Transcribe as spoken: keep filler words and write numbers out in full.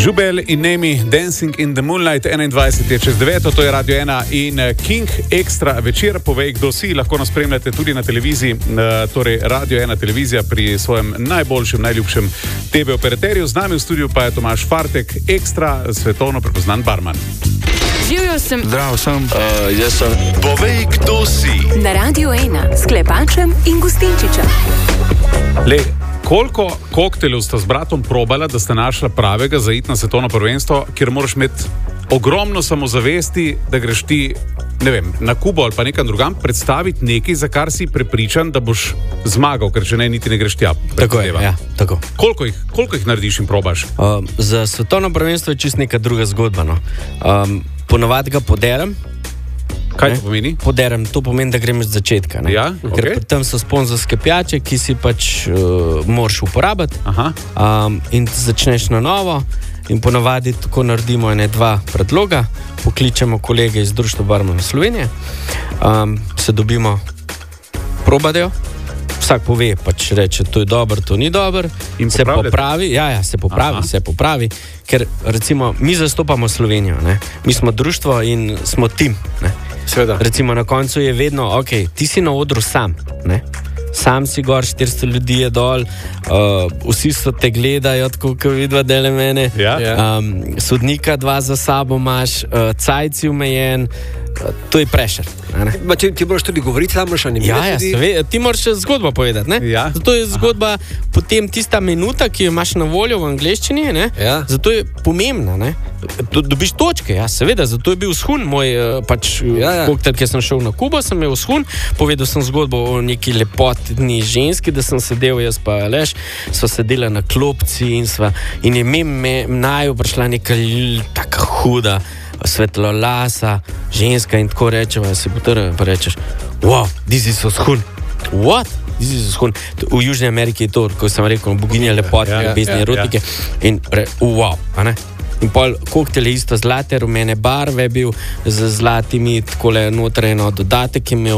Žubel in Nemi, Dancing in the Moonlight, enaindvajset je čez deveto, to je Radio ena in King Extra večer. Povej, kdo si, lahko nas spremljate tudi na televiziji, torej Radio ena televizija pri svojem najboljšem, najljubšem te ve operaterju. Z nami v studiu pa je Tomaž Fartek, ekstra svetovno prepoznan barman. Živjo sem. Zdravo sem. Uh, jaz sem. Povej, kdo si. Na Radio ena s Klepačem in Gustinčičem. Le, koliko kokteljev sta z bratom probala, da sta našla pravega za iti na svetovno prvenstvo, kjer moraš imeti ogromno samozavesti, da greš ti, ne vem, na Kubo ali pa nekam drugam, predstaviti nekaj, za kar si prepričan, da boš zmagal, ker če ne, niti ne greš tja. Tako je, ja, tako. Koliko jih, koliko jih narediš in probaš? Um, za svetovno prvenstvo je čist neka druga zgodba. No. Um, ponovadi ga poderem. Kaj ne? to pomeni? Poderem, to pomeni, da grem z začetka. Ne? Ja, Ker okay. tam so sponzorske pijače, ki si pač uh, moraš uporabiti. Um, in začneš na novo. In ponovadi tako naredimo ene dva predloga, pokličemo kolege iz Društva barmanov Slovenije, um, se dobimo, probadejo, vsak pove, pač reče, to je dobro, to ni dobro, in se popravi, ja, ja, se popravi, Aha. se popravi, ker recimo mi zastopamo Slovenijo, ne? Mi smo društvo in smo tim, ne? Seveda. Recimo na koncu je vedno, ok, ti si na odru sam, ne? Sam si gor, štiristo ljudi je dol, uh, vsi so te gledajo, tako kot vidva dele mene. Ja. Um, sodnika dva za sabo imaš, uh, cajci omejen, uh, to je prešer. Ti, ti moraš tudi govoriti, tam moraš animirati. Ja, ja, seveda, ti moraš zgodbo povedati. Ne? Ja. Zato je zgodba Aha. potem tista minuta, ki jo imaš na voljo v angleščini, ne? Ja. Zato je pomembna. Ne? Dobiš točke, ja, seveda, zato je bil vzhun moj pač, ja, ja. koktel, ki sem šel na Kubo, sem imel vzhun, povedal sem zgodbo o neki lepotni ženski, da sem sedel, jaz pa Aleš, sva sedela na klopci in sva, in je mimo me naju prišla neka taka huda, svetlolasa ženska in tako rečeva, se potrva, pa rečeš, wow, this is vzhun. What? This is vzhun. V Južni Ameriki je to, ko sem rekel, boginja lepote, ja, ljubezni, ja, erotike, ja. In re, wow, a ne? In pol koktel je isto zlate, rumene barve bil z zlatimi, takole notrajno dodatek imel.